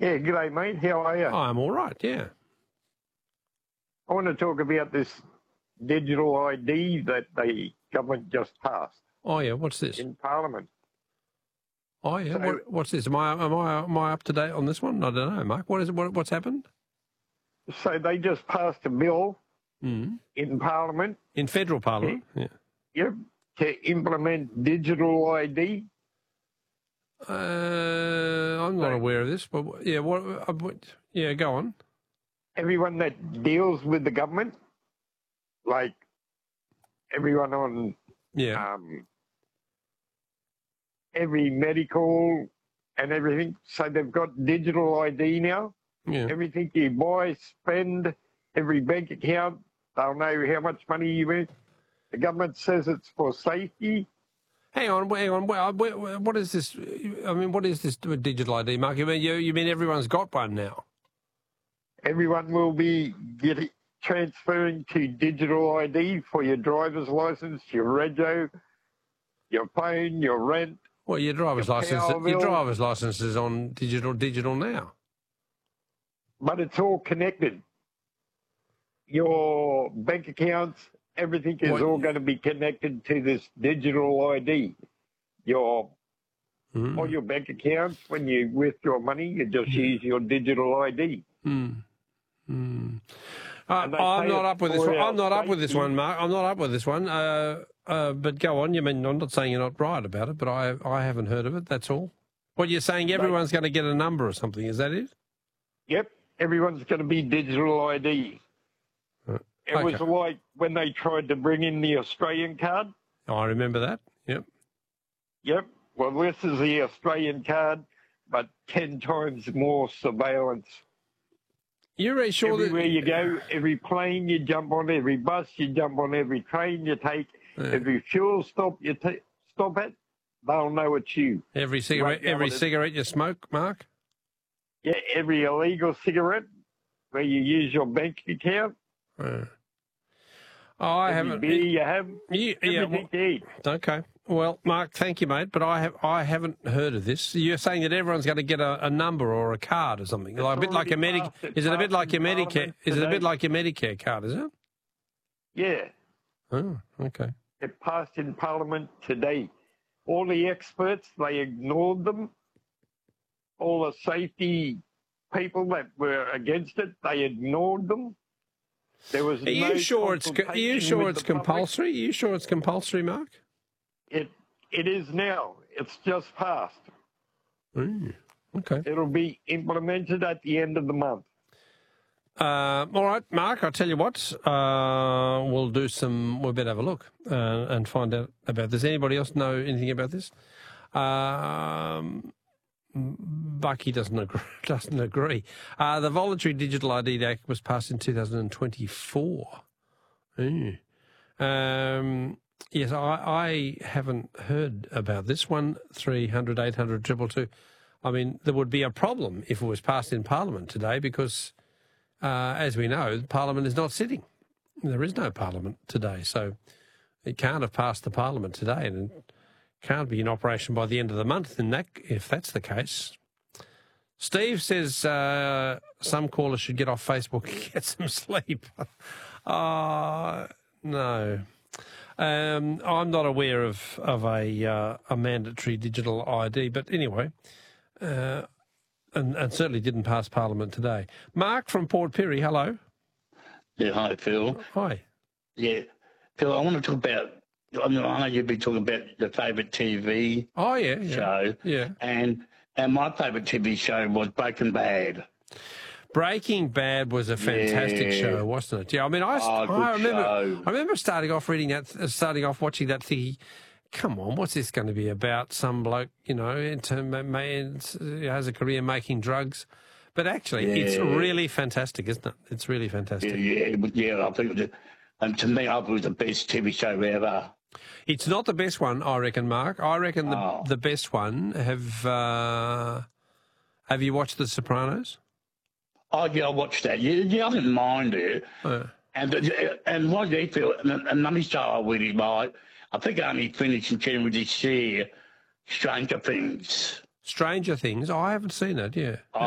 Yeah, g'day, mate. How are you? I'm all right, yeah. I want to talk about this digital ID that the government just passed Oh, yeah, what's this? in Parliament. Oh, yeah, So- what's this? Am I up to date on this one? I don't know, Mark. What is it? What's happened? So they just passed a bill Mm. in Parliament, In federal parliament? Yeah. yep, to implement digital ID. I'm not aware of this, but yeah, yeah, go on. Everyone that deals with the government, like everyone on Yeah. every medical and everything, so they've got digital ID now. Yeah. Everything you buy, spend, every bank account, they'll know how much money you make. The government says it's for safety. Hang on. What is this? I mean, what is this digital ID, Mark? You mean everyone's got one now? Everyone will be transferring to digital ID for your driver's license, your rego, your phone, your rent. Well, your driver's Your license. power Your bill. driver's license is on digital now. But it's all connected. Your bank accounts, everything is all going to be connected to this digital ID. All your bank accounts, when you withdraw money, you just use your digital ID. I'm they not pay up with it this for one. our I'm not up with this safety. one, Mark. I'm not up with this one. But go on. You mean I'm not saying you're not right about it, but I haven't heard of it. That's all. What you're saying? Everyone's going to get a number or something? Is that it? Yep, everyone's going to be digital ID. It was like when they tried to bring in the Australian card. Oh, I remember that. Yep. Yep. Well, this is the Australian card, but 10 times more surveillance. You're really sure Everywhere you go, every plane you jump on, every bus you jump on, every train you take, every fuel stop you stop at, they'll know it's you. Every cigarette you smoke, Mark? Yeah, every illegal cigarette where you use your bank account. I every haven't. beer you have, everything you eat. Okay. Well, Mark, thank you, mate. But I haven't heard of this. You're saying that everyone's going to get a number or a card or something, like a bit like a Medicare. Is it a bit like your Medicare? Is it a bit like your Medicare card? Is it? Yeah. Oh, okay. It passed in Parliament today. All the experts, they ignored them. All the safety people that were against it, they ignored them. There was Are you sure it's compulsory? Are you sure it's compulsory, Mark? It is now. It's just passed. Okay. It'll be implemented at the end of the month. All right, Mark, I'll tell you what. We better have a look and find out about this. Anybody else know anything about this? Bucky doesn't agree. The Voluntary Digital ID Act was passed in 2024. Yes, I haven't heard about this one. 300 800 222. I mean, there would be a problem if it was passed in Parliament today because, as we know, Parliament is not sitting. There is no Parliament today, so it can't have passed the Parliament today, and it can't be in operation by the end of the month. If that's the case, Steve says some callers should get off Facebook and get some sleep. No. I'm not aware of a mandatory digital ID, but anyway, and certainly didn't pass Parliament today. Mark from Port Pirie, hello. Yeah, hi, Phil. Hi. Yeah, Phil, I want to talk about, I know you've been talking about your favourite TV show. Yeah. And my favourite TV show was Breaking Bad. Breaking Bad was a fantastic show, wasn't it? Yeah, I mean, I remember starting off watching that thing. Come on, what's this going to be about? Some bloke, has a career making drugs, but actually, it's really fantastic, isn't it? It's really fantastic. Yeah. I think, and to me, I thought it was the best TV show ever. It's not the best one, I reckon, Mark. I reckon the best one. Have you watched The Sopranos? Oh, yeah, I watched that. Yeah, I didn't mind it. And what do you feel? Another show I really like, I think I only finished in January this year, Stranger Things. Stranger Things? Oh, I haven't seen it, yeah.